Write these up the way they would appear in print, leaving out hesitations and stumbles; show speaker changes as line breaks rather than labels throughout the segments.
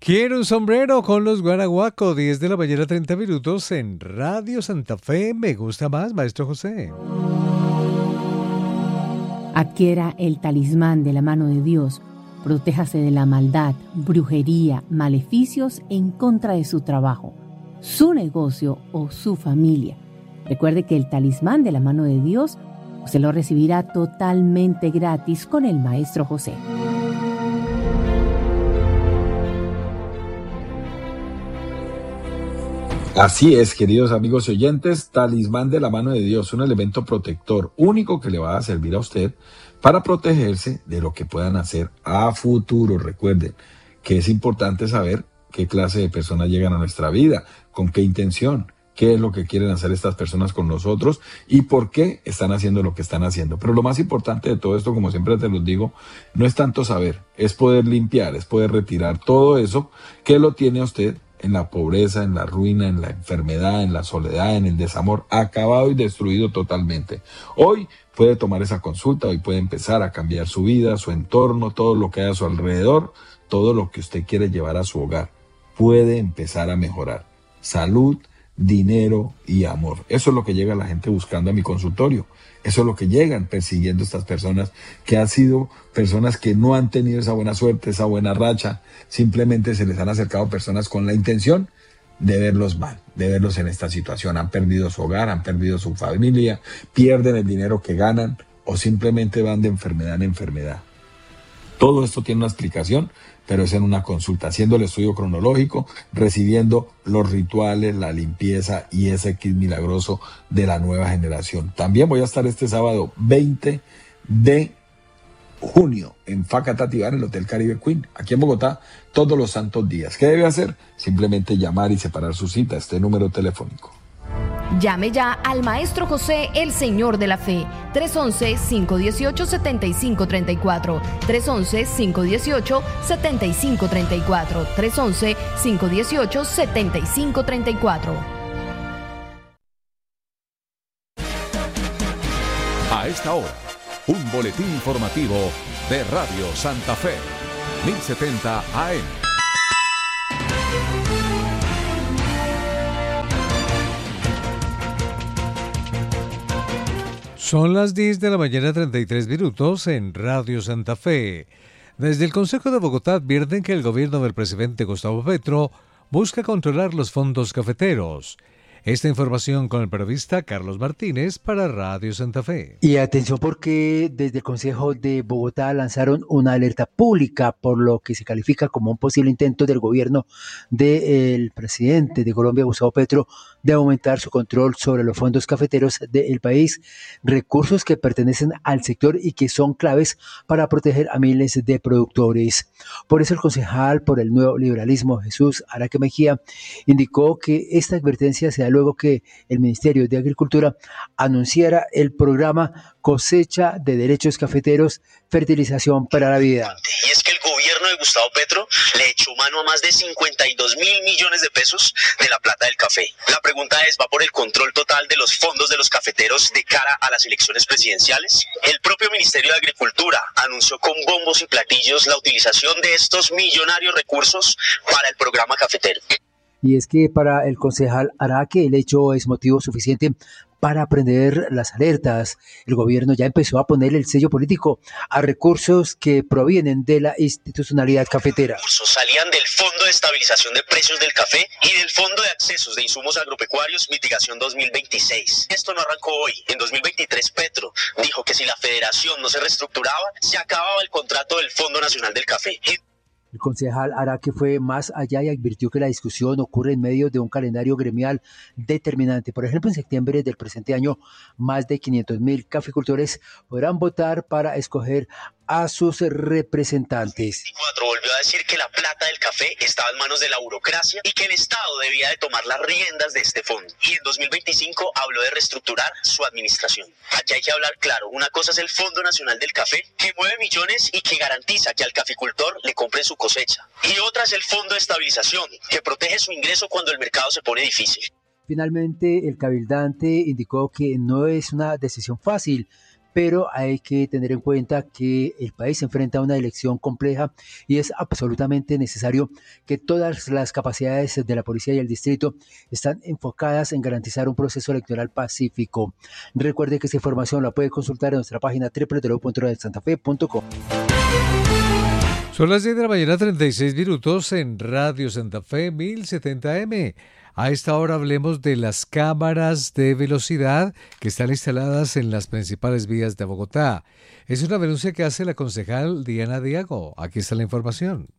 Quiero un sombrero con los Guanaguaco, 10 de la mañana, 30 minutos en Radio Santa Fe. Me gusta más, maestro José.
Adquiera el talismán de la mano de Dios. Protéjase de la maldad, brujería, maleficios en contra de su trabajo, su negocio o su familia. Recuerde que el talismán de la mano de Dios se lo recibirá totalmente gratis con el maestro José.
Así es, queridos amigos y oyentes, talismán de la mano de Dios, un elemento protector único que le va a servir a usted para protegerse de lo que puedan hacer a futuro. Recuerden que es importante saber qué clase de personas llegan a nuestra vida, con qué intención, qué es lo que quieren hacer estas personas con nosotros y por qué están haciendo lo que están haciendo. Pero lo más importante de todo esto, como siempre te los digo, no es tanto saber, es poder limpiar, es poder retirar todo eso que lo tiene a usted en la pobreza, en la ruina, en la enfermedad, en la soledad, en el desamor, acabado y destruido totalmente. Hoy puede tomar esa consulta, hoy puede empezar a cambiar su vida, su entorno, todo lo que hay a su alrededor, todo lo que usted quiere llevar a su hogar. Puede empezar a mejorar. Salud, dinero y amor. Eso es lo que llega la gente buscando a mi consultorio. Eso es lo que llegan persiguiendo estas personas que han sido personas que no han tenido esa buena suerte, esa buena racha. Simplemente se les han acercado personas con la intención de verlos mal, de verlos en esta situación. Han perdido su hogar, han perdido su familia, pierden el dinero que ganan o simplemente van de enfermedad en enfermedad. Todo esto tiene una explicación, pero es en una consulta, haciendo el estudio cronológico, recibiendo los rituales, la limpieza y ese kit milagroso de la nueva generación. También voy a estar este sábado 20 de junio en Facatativá, en el Hotel Caribe Queen, aquí en Bogotá, todos los santos días. ¿Qué debe hacer? Simplemente llamar y separar su cita, este número telefónico.
Llame ya al Maestro José, el Señor de la Fe, 311-518-7534, 311-518-7534, 311-518-7534.
A esta hora, un boletín informativo de Radio Santa Fe, 1070 AM.
Son las 10 de la mañana, 33 minutos en Radio Santa Fe. Desde el Consejo de Bogotá advierten que el gobierno del presidente Gustavo Petro busca controlar los fondos cafeteros. Esta información con el periodista Carlos Martínez para Radio Santa Fe.
Y atención porque desde el Consejo de Bogotá lanzaron una alerta pública por lo que se califica como un posible intento del gobierno del presidente de Colombia, Gustavo Petro, de aumentar su control sobre los fondos cafeteros del país, recursos que pertenecen al sector y que son claves para proteger a miles de productores. Por eso el concejal por el Nuevo Liberalismo, Jesús Araque Mejía, indicó que esta advertencia se da luego que el Ministerio de Agricultura anunciara el programa Cosecha de Derechos Cafeteros, Fertilización para la Vida.
Y es que el gobierno de Gustavo Petro le echó mano a más de 52.000 millones de pesos de la plata del café. La pregunta es, ¿va por el control total de los fondos de los cafeteros de cara a las elecciones presidenciales? El propio Ministerio de Agricultura anunció con bombos y platillos la utilización de estos millonarios recursos para el programa cafetero.
Y es que para el concejal Araque el hecho es motivo suficiente para prender las alertas. El gobierno ya empezó a poner el sello político a recursos que provienen de la institucionalidad cafetera.
Los recursos salían del Fondo de Estabilización de Precios del Café y del Fondo de Accesos de Insumos Agropecuarios Mitigación 2026. Esto no arrancó hoy. En 2023 Petro dijo que si la federación no se reestructuraba, se acababa el contrato del Fondo Nacional del Café.
El concejal Araque fue más allá y advirtió que la discusión ocurre en medio de un calendario gremial determinante. Por ejemplo, en septiembre del presente año, más de 500.000 caficultores podrán votar para escoger a sus representantes.
2024 volvió a decir que la plata del café estaba en manos de la burocracia y que el Estado debía de tomar las riendas de este fondo. Y en 2025 habló de reestructurar su administración. Aquí hay que hablar claro. Una cosa es el Fondo Nacional del Café, que mueve millones y que garantiza que al caficultor le compren su cosecha. Y otra es el Fondo de Estabilización, que protege su ingreso cuando el mercado se pone difícil.
Finalmente, el cabildante indicó que no es una decisión fácil, pero hay que tener en cuenta que el país se enfrenta a una elección compleja y es absolutamente necesario que todas las capacidades de la policía y el distrito están enfocadas en garantizar un proceso electoral pacífico. Recuerde que esta información la puede consultar en nuestra página www.radiosantafe.com.
Son las 10 de la mañana, 36 minutos en Radio Santa Fe 1070M. A esta hora hablemos de las cámaras de velocidad que están instaladas en las principales vías de Bogotá. Es una denuncia que hace la concejal Diana Diago. Aquí está la información.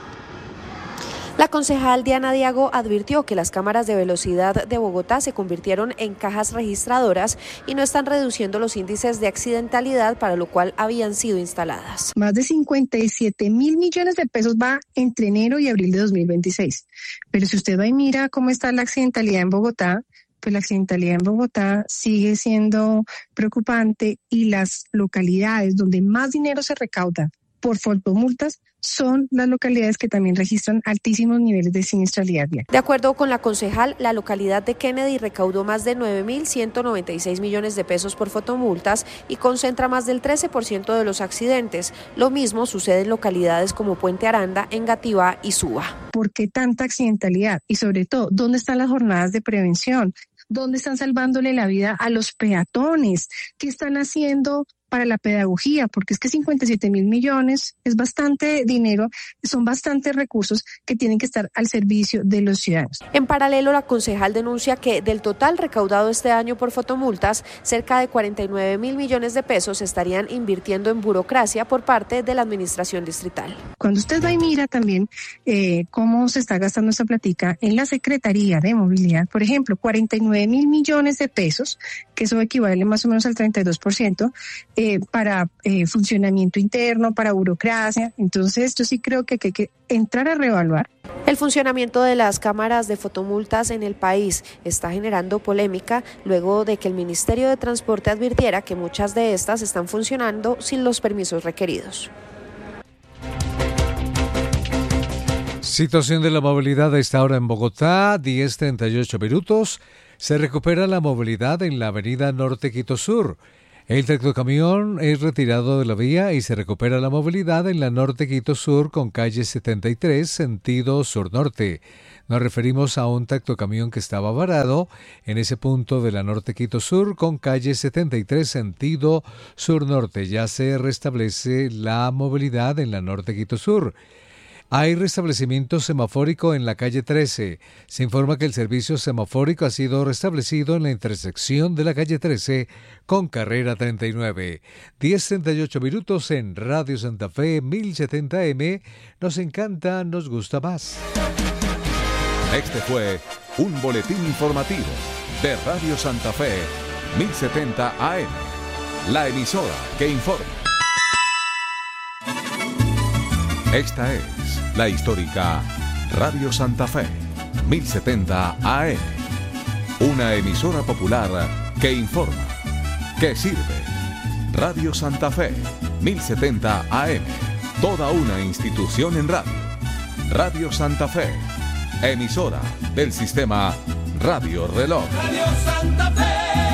La concejal Diana Diago advirtió que las cámaras de velocidad de Bogotá se convirtieron en cajas registradoras y no están reduciendo los índices de accidentalidad para lo cual habían sido instaladas.
Más de 57.000 millones de pesos va entre enero y abril de 2026. Pero si usted va y mira cómo está la accidentalidad en Bogotá, pues la accidentalidad en Bogotá sigue siendo preocupante y las localidades donde más dinero se recauda por fotomultas son las localidades que también registran altísimos niveles de siniestralidad vial.
De acuerdo con la concejal, la localidad de Kennedy recaudó más de 9.196 millones de pesos por fotomultas y concentra más del 13% de los accidentes. Lo mismo sucede en localidades como Puente Aranda, Engativá y Suba.
¿Por qué tanta accidentalidad? Y sobre todo, ¿dónde están las jornadas de prevención? ¿Dónde están salvándole la vida a los peatones? ¿Qué están haciendo para la pedagogía? Porque es que 57.000 millones es bastante dinero, son bastantes recursos que tienen que estar al servicio de los ciudadanos.
En paralelo, la concejal denuncia que del total recaudado este año por fotomultas, cerca de 49.000 millones de pesos se estarían invirtiendo en burocracia por parte de la administración distrital.
Cuando usted va y mira también cómo se está gastando esta platica en la Secretaría de Movilidad, por ejemplo, 49.000 millones de pesos, que eso equivale más o menos al 32%, para funcionamiento interno, para burocracia. Entonces yo sí creo que hay que entrar a reevaluar.
El funcionamiento de las cámaras de fotomultas en el país está generando polémica luego de que el Ministerio de Transporte advirtiera que muchas de estas están funcionando sin los permisos requeridos.
Situación de la movilidad a esta hora en Bogotá, 10:38 minutos. Se recupera la movilidad en la avenida Norte Quito Sur. El tractocamión es retirado de la vía y se recupera la movilidad en la Norte Quito Sur con calle 73, sentido sur-norte. Nos referimos a un tractocamión que estaba varado en ese punto de la Norte Quito Sur con calle 73, sentido sur-norte. Ya se restablece la movilidad en la Norte Quito Sur. Hay restablecimiento semafórico en la calle 13. Se informa que el servicio semafórico ha sido restablecido en la intersección de la calle 13 con carrera 39. 10:38 minutos en Radio Santa Fe 1070M. Nos encanta, nos gusta más.
Este fue un boletín informativo de Radio Santa Fe 1070 AM. La emisora que informa. Esta es la histórica Radio Santa Fe 1070 AM, una emisora popular que informa, que sirve. Radio Santa Fe 1070 AM, toda una institución en radio. Radio Santa Fe, emisora del sistema Radio Reloj.
Radio Santa Fe,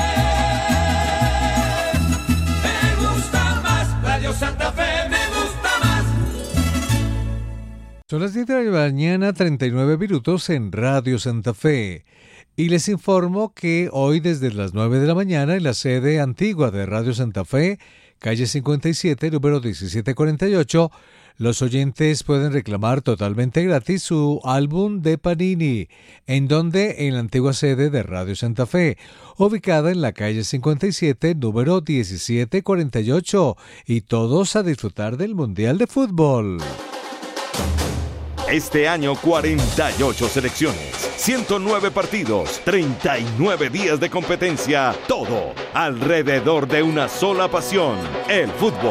me gusta más. Radio Santa Fe, me gusta más.
Son las 10 de la mañana, 39 minutos en Radio Santa Fe. Y les informo que hoy desde las 9 de la mañana en la sede antigua de Radio Santa Fe, calle 57, número 1748, los oyentes pueden reclamar totalmente gratis su álbum de Panini, en donde en la antigua sede de Radio Santa Fe, ubicada en la calle 57, número 1748, y todos a disfrutar del Mundial de Fútbol.
Este año 48 selecciones, 109 partidos, 39 días de competencia, todo alrededor de una sola pasión, el fútbol.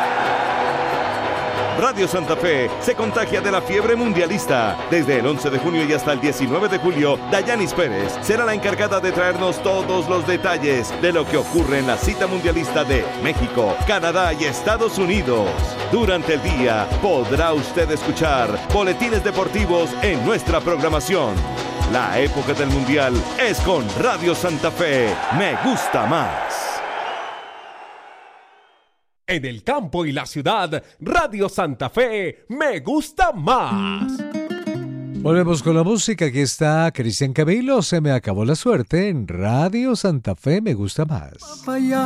Radio Santa Fe se contagia de la fiebre mundialista. Desde el 11 de junio y hasta el 19 de julio, Dayanis Pérez será la encargada de traernos todos los detalles de lo que ocurre en la cita mundialista de México, Canadá y Estados Unidos. Durante el día podrá usted escuchar boletines deportivos en nuestra programación. La época del mundial es con Radio Santa Fe. Me gusta más.
En el campo y la ciudad, Radio Santa Fe me gusta más.
Volvemos con la música. Aquí está Cristian Camilo. Se me acabó la suerte en Radio Santa Fe me gusta más.